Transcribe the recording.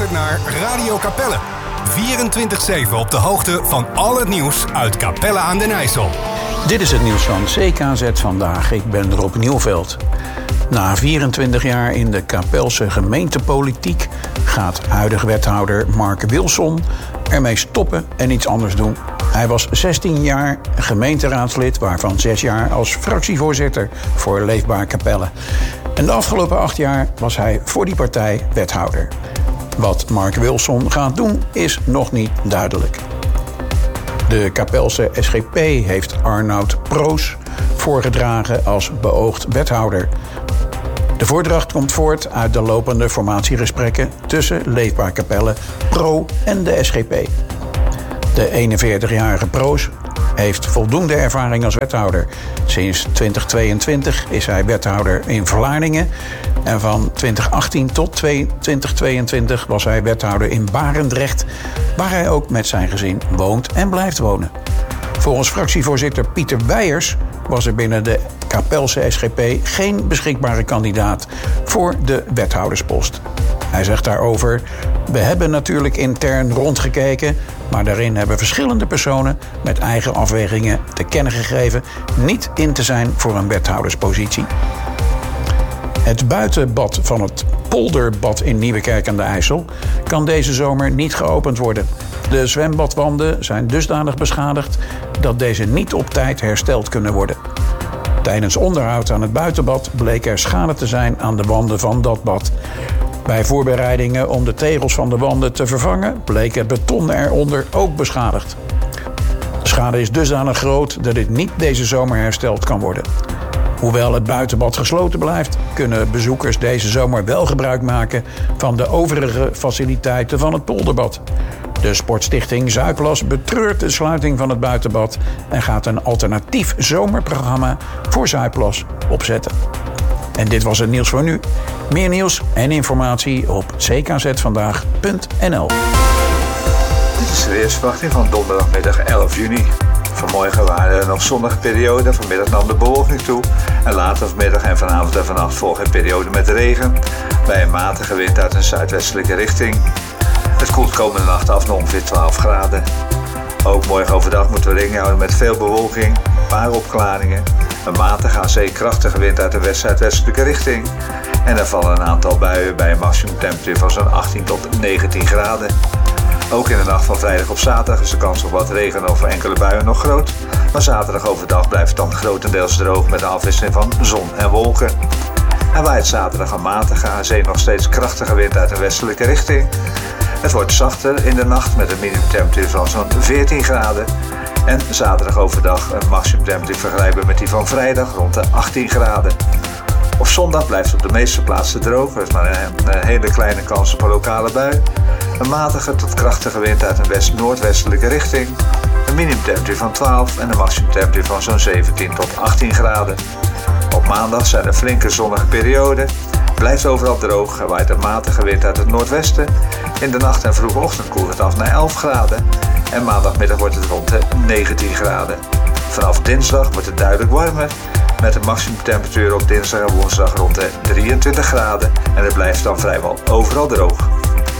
luistert naar Radio Capelle. 24/7 op de hoogte van al het nieuws uit Capelle aan den IJssel. Dit is het nieuws van CKZ vandaag. Ik ben Rob Nieuwveld. Na 24 jaar in de Capelse gemeentepolitiek gaat huidig wethouder Mark Wilson ermee stoppen en iets anders doen. Hij was 16 jaar gemeenteraadslid, waarvan 6 jaar als fractievoorzitter voor Leefbaar Capelle. En de afgelopen 8 jaar was hij voor die partij wethouder. Wat Mark Wilson gaat doen is nog niet duidelijk. De Capelse SGP heeft Arnoud Proos voorgedragen als beoogd wethouder. De voordracht komt voort uit de lopende formatiegesprekken tussen Leefbaar Capelle, Pro en de SGP. De 41-jarige Proos heeft voldoende ervaring als wethouder. Sinds 2022 is hij wethouder in Vlaardingen. En van 2018 tot 2022 was hij wethouder in Barendrecht, waar hij ook met zijn gezin woont en blijft wonen. Volgens fractievoorzitter Pieter Weijers was er binnen de Capelse SGP geen beschikbare kandidaat voor de wethouderspost. Hij zegt daarover: we hebben natuurlijk intern rondgekeken, maar daarin hebben verschillende personen met eigen afwegingen te kennen gegeven niet in te zijn voor een wethouderspositie. Het buitenbad van het Polderbad in Nieuwekerk aan de IJssel kan deze zomer niet geopend worden. De zwembadwanden zijn dusdanig beschadigd dat deze niet op tijd hersteld kunnen worden. Tijdens onderhoud aan het buitenbad bleek er schade te zijn aan de wanden van dat bad. Bij voorbereidingen om de tegels van de wanden te vervangen bleek het beton eronder ook beschadigd. De schade is dusdanig groot dat dit niet deze zomer hersteld kan worden. Hoewel het buitenbad gesloten blijft, kunnen bezoekers deze zomer wel gebruik maken van de overige faciliteiten van het polderbad. De Sportstichting Zuidplas betreurt de sluiting van het buitenbad en gaat een alternatief zomerprogramma voor Zuidplas opzetten. En dit was het nieuws voor nu. Meer nieuws en informatie op ckzvandaag.nl. Dit is de weersverwachting van donderdagmiddag 11 juni. Vanmorgen waren er nog zonnige perioden, vanmiddag nam de bewolking toe. En later vanmiddag en vanavond en vannacht volgen een periode met regen. Bij een matige wind uit een zuidwestelijke richting. Het koelt komende nacht af naar ongeveer 12 graden. Ook morgen overdag moeten we rekening houden met veel bewolking, een paar opklaringen. Een matige aan zee krachtige wind uit de west-zuidwestelijke richting. En er vallen een aantal buien bij een maximumtemperatuur van zo'n 18 tot 19 graden. Ook in de nacht van vrijdag op zaterdag is de kans op wat regen over enkele buien nog groot. Maar zaterdag overdag blijft het dan grotendeels droog met een afwisseling van zon en wolken. En waait zaterdag een matige aan zee nog steeds krachtige wind uit een westelijke richting. Het wordt zachter in de nacht met een minimumtemperatuur van zo'n 14 graden. En zaterdag overdag een maximumtemperatuur vergelijkbaar met die van vrijdag rond de 18 graden. Op zondag blijft het op de meeste plaatsen droog. Er is maar een hele kleine kans op een lokale bui. Een matige tot krachtige wind uit een west-noordwestelijke richting. Een minimumtemperatuur van 12 en een maximumtemperatuur van zo'n 17 tot 18 graden. Op maandag zijn er flinke zonnige perioden. Blijft overal droog, er waait een matige wind uit het noordwesten. In de nacht en vroege ochtend koelt het af naar 11 graden. En maandagmiddag wordt het rond de 19 graden. Vanaf dinsdag wordt het duidelijk warmer. Met een maximumtemperatuur op dinsdag en woensdag rond de 23 graden. En het blijft dan vrijwel overal droog.